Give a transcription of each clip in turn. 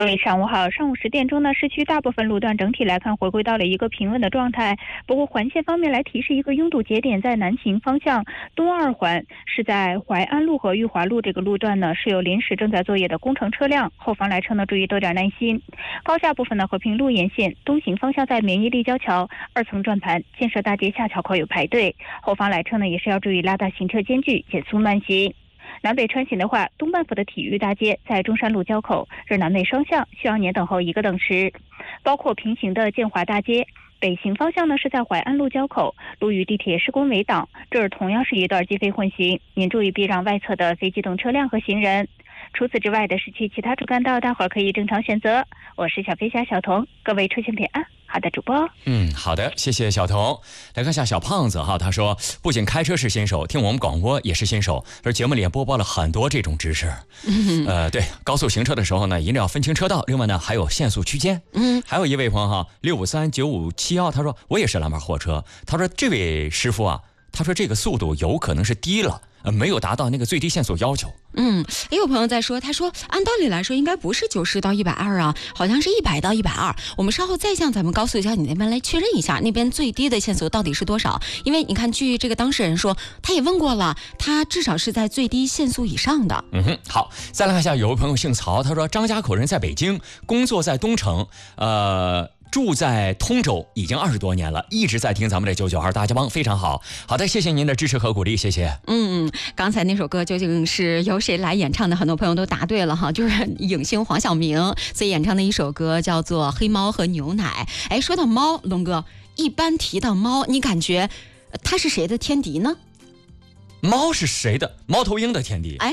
上午好，上午10点钟呢，市区大部分路段整体来看回归到了一个平稳的状态。不过环线方面来提示一个拥堵节点，在南行方向东2环是在淮安路和裕华路这个路段呢，是有临时正在作业的工程车辆，后方来车呢注意多点耐心。高架部分呢，和平路沿线东行方向在免疫立交桥2层转盘建设大街下桥口有排队，后方来车呢也是要注意拉大行车间距，减速慢行。南北穿行的话，东半幅的体育大街在中山路交口是南北双向需要您等候1个等时，包括平行的建华大街北行方向呢是在淮安路交口，路与地铁施工围挡，这儿同样是一段机非混行，您注意避让外侧的非机动车辆和行人。除此之外的市区其他主干道，大伙儿可以正常选择。我是小飞侠小童，各位出行平安。好的，主播。 好的，谢谢小童。来看一下小胖子哈，他说不仅开车是新手，听我们广播也是新手。而节目里也播报了很多这种知识。对，高速行车的时候呢，一定要分清车道。另外呢，还有限速区间。还有一位朋友哈，6539571，他说我也是蓝牌货车。他说这位师傅啊，他说这个速度有可能是低了。没有达到那个最低限速要求。 也有朋友在说，他说按道理来说应该不是90到120啊，好像是100到120。我们稍后再向咱们高速交警那边来确认一下，那边最低的限速到底是多少？因为你看，据这个当事人说，他也问过了，他至少是在最低限速以上的。 好，再来看一下，有位朋友姓曹，他说张家口人，在北京，工作在东城，住在通州已经20多年了，一直在听咱们的992大家帮，非常好。好的，谢谢您的支持和鼓励，谢谢。 刚才那首歌究竟是由谁来演唱的？很多朋友都答对了哈，就是影星黄晓明所演唱的一首歌，叫做《黑猫和牛奶》。说到猫，龙哥，一般提到猫，你感觉它是谁的天敌呢？ 猫是谁的？猫头鹰的天敌。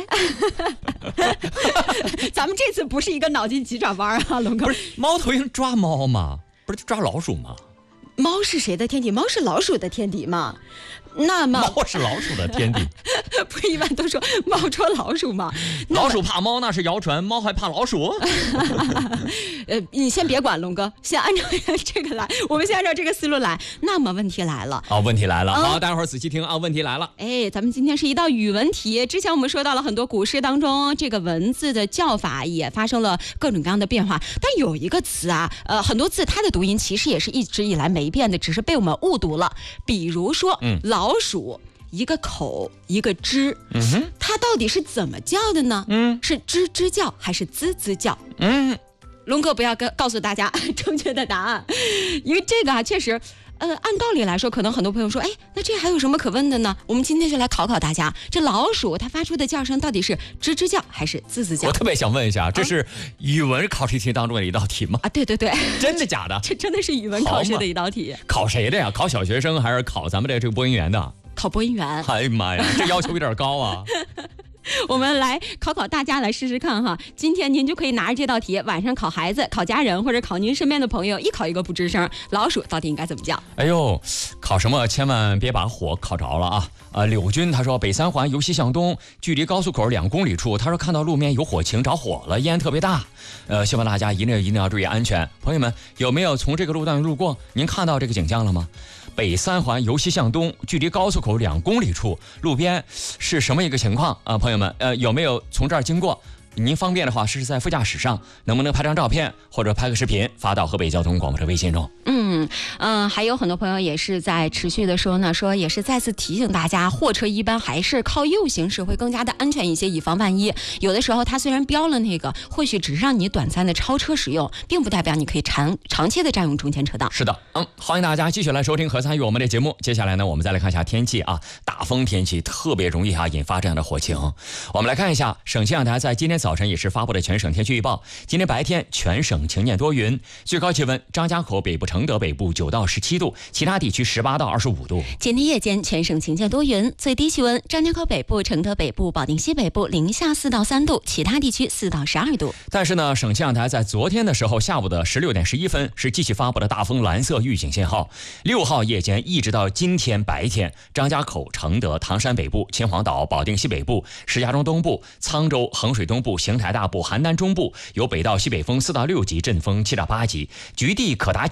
咱们这次不是一个脑筋急转弯啊，龙哥。 不是猫头鹰抓猫吗？不是抓老鼠吗？ 猫是谁的天敌？猫是老鼠的天敌吗？那么猫是老鼠的天敌。 不是一般都说猫捉老鼠吗？ 老鼠怕猫那是谣传，猫还怕老鼠。 你先别管龙哥，先按照这个来，我们先按照这个思路来。那么问题来了问题来了，好，大家伙儿仔细听啊，问题来了。 咱们今天是一道语文题。之前我们说到了很多古诗当中，这个文字的叫法也发生了各种各样的变化，但有一个词啊，很多字它的读音其实也是一直以来没变的，只是被我们误读了。比如说老鼠，一个口一个吱，它到底是怎么叫的呢？是吱吱叫还是滋滋叫？龙哥不要告诉大家正确的答案，因为这个啊确实按道理来说，可能很多朋友说，那这还有什么可问的呢？我们今天就来考考大家，这老鼠它发出的叫声到底是吱吱叫还是滋滋叫？ 我特别想问一下，这是语文考试题当中的一道题吗？ 对， 真的假的？ 这真的是语文考试的一道题。 考谁的呀？考小学生还是考咱们的这个播音员的？ 考播音员。 哎呀妈呀，这要求有点高啊。 我们来考考大家，来试试看哈。今天您就可以拿着这道题，晚上考孩子、考家人或者考您身边的朋友，一考一个不吱声。老鼠到底应该怎么叫？ 考什么千万别把火考着了啊！柳军他说，北3环由西向东，距离高速口2公里处，他说看到路面有火情，着火了，烟特别大。希望大家一定要注意安全。朋友们，有没有从这个路段路过？您看到这个景象了吗？北3环由西向东，距离高速口2公里处，路边是什么一个情况啊？朋友们，有没有从这儿经过？您方便的话，是在副驾驶上，能不能拍张照片或者拍个视频发到河北交通广播的微信中？ 还有很多朋友也是在持续的说呢，说也是再次提醒大家，货车一般还是靠右行驶会更加的安全一些，以防万一。有的时候它虽然标了那个，或许只是让你短暂的超车使用，并不代表你可以长期的占用中间车道。 是的，欢迎大家继续来收听和参与我们的节目。接下来呢，我们再来看一下天气啊，大风天气特别容易引发这样的火情。我们来看一下省气象台在今天早晨也是发布的全省天气预报。今天白天全省晴间多云，最高气温张家口、北部、承德北部9到17度，其他地区18到25度。 今天夜间全省晴间多云，最低气温张家口北部、承德北部、保定西北部零下4到3度，其他地区4到12度。 但是呢，省气象台在昨天的时候下午的16点11分是继续发布了大风蓝色预警信号。6号夜间一直到今天白天，张家口、承德、唐山北部、秦皇岛、保定西北部、石家庄东部、沧州、衡水东部、邢台大部、邯郸中部有北到西北风4到6级，阵风7到8级，局地可达9级。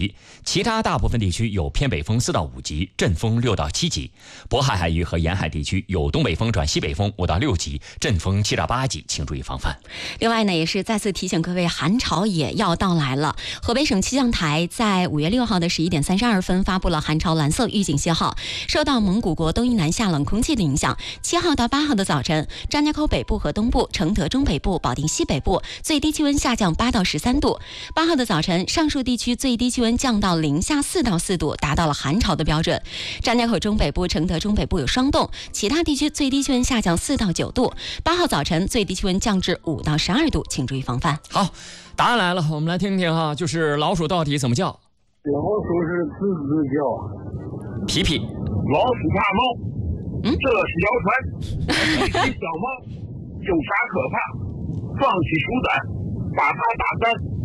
级，其他大部分地区有偏北风4到5级，阵风6到7级。渤海海域和沿海地区有东北风转西北风5到6级，阵风7到8级，请注意防范。 另外呢，也是再次提醒各位，寒潮也要到来了。河北省气象台在5月6号的11点32分发布了寒潮蓝色预警信号。受到蒙古国东依南下冷空气的影响，7号到8号的早晨，张家口北部和东部、承德中北部、保定西北部最低气温下降8到13度。8号的早晨，上述地区最低气温降到零下4到4度，达到了寒潮的标准。张家口中北部、承德中北部有霜冻，其他地区最低气温下降4到9度。8号早晨最低气温降至5到12度，请注意防范。 好，答案来了，我们来听听哈，就是老鼠到底怎么叫？ 老鼠是吱吱叫。 皮皮， 老鼠怕猫，这是谣传。一只小猫有啥可怕？放起鼠胆，把它打散。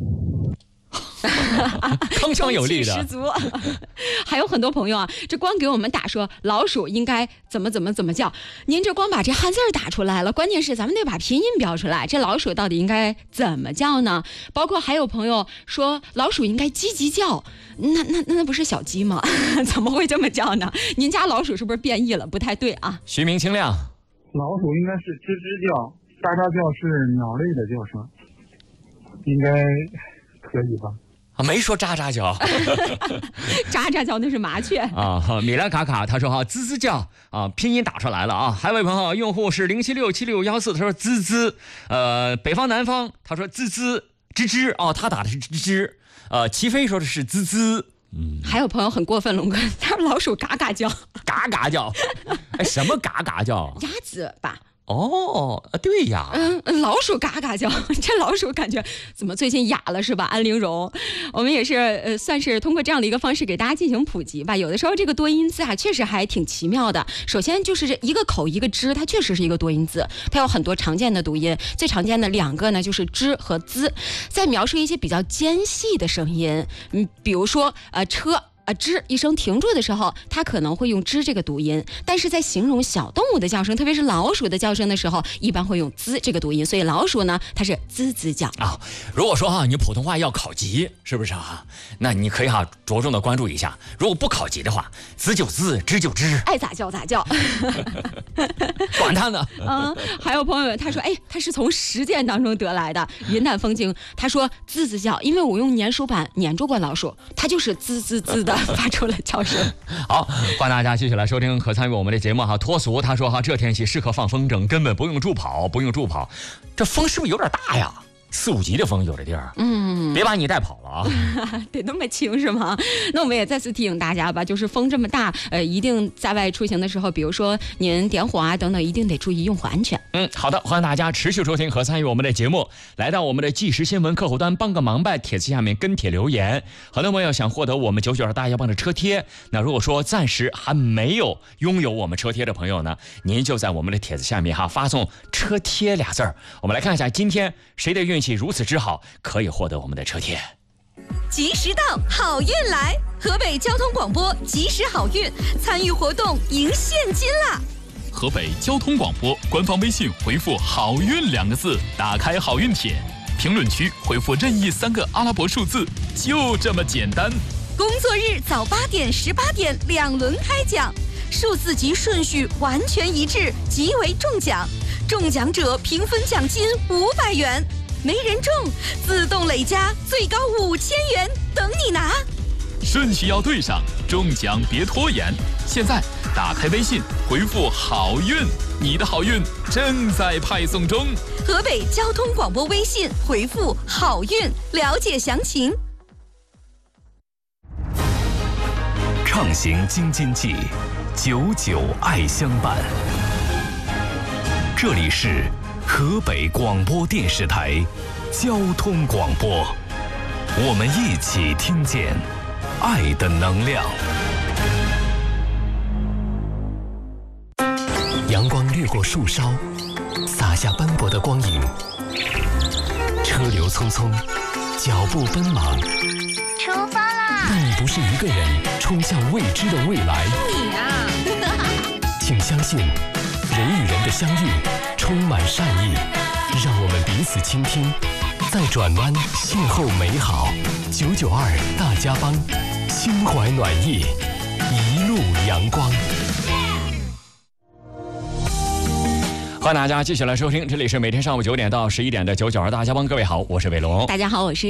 铿锵有力的， 十足。还有很多朋友啊，这光给我们打说老鼠应该怎么叫，您这光把这汉字打出来了，关键是咱们得把拼音标出来，这老鼠到底应该怎么叫呢？包括还有朋友说老鼠应该叽叽叫，那不是小鸡吗？怎么会这么叫呢？您家老鼠是不是变异了？不太对啊。 徐明清亮， 老鼠应该是吱吱叫，喳喳叫是鸟类的叫声，应该可以吧？ 没说喳喳叫， 喳喳叫那是麻雀啊。米兰卡卡他说哈，滋滋叫啊，拼音打出来了啊。还有位朋友用户是0767614，他说滋滋，北方南方他说滋滋吱吱哦，他打的是吱吱，齐飞说的是滋滋。 还有朋友很过分，龙哥，他说老鼠嘎嘎叫， 嘎嘎叫，哎，什么嘎嘎叫？ 鸭子吧。 哦，对呀， 老鼠嘎嘎叫，这老鼠感觉怎么最近哑了是吧？安陵容，我们也是算是通过这样的一个方式给大家进行普及吧。有的时候这个多音字啊，确实还挺奇妙的。首先就是这一个口一个之，它确实是一个多音字，它有很多常见的读音，最常见的2个呢就是之和滋。在描述一些比较尖细的声音，比如说车。吱一声停住的时候，它可能会用吱这个读音，但是在形容小动物的叫声，特别是老鼠的叫声的时候，一般会用滋这个读音，所以老鼠呢，它是滋滋叫啊。如果说你普通话要考级，是不是啊？那你可以着重的关注一下。如果不考级的话，滋就滋，吱就吱， 爱咋叫咋叫， 管他呢。 还有朋友他说，他是从实践当中得来的。云淡风轻，他说滋滋叫，因为我用粘鼠板粘住过老鼠，它就是滋滋滋的。发出了叫声。 好，欢迎大家继续来收听和参与我们的节目哈。脱俗他说这天气适合放风筝，根本不用助跑，这风是不是有点大呀？4、5级的风有的地儿，别把你带跑了啊！ 得那么轻是吗？那我们也再次提醒大家吧，就是风这么大，一定在外出行的时候，比如说您点火啊等等，一定得注意用火安全。 好的，欢迎大家持续收听和参与我们的节目，来到我们的即时新闻客户端，帮个忙吧，帖子下面跟帖留言。很多朋友想获得我们992大药帮的车贴，那如果说暂时还没有拥有我们车贴的朋友呢，您就在我们的帖子下面发送车贴2字。我们来看一下今天谁的运气如此之好，可以获得我们的车贴。 及时到，好运来！河北交通广播及时好运，参与活动赢现金啦！ 河北交通广播官方微信回复好运2个字，打开好运帖，评论区回复任意3个阿拉伯数字，就这么简单。 工作日早8点、18点2轮开奖，数字及顺序完全一致，即为中奖。中奖者平分奖金500元，没人中自动累加最高5000元，等你拿。 顺序要对上，中奖别拖延。现在打开微信回复好运，你的好运正在派送中。 河北交通广播微信回复好运，了解详情。 畅行京津冀，久久爱相伴。这里是河北广播电视台交通广播，我们一起听见爱的能量。阳光掠过树梢，洒下斑驳的光影。车流匆匆，脚步奔忙。 出发啦！ 但你不是一个人冲向未知的未来。 你啊！ 请相信，人与人的相遇充满善意，让我们彼此倾听， 在转弯邂逅美好。992大家帮，心怀暖意，一路阳光。 欢迎大家继续来收听，这里是每天上午9点到11点的992大家帮，各位好，我是伟龙。 大家好，我是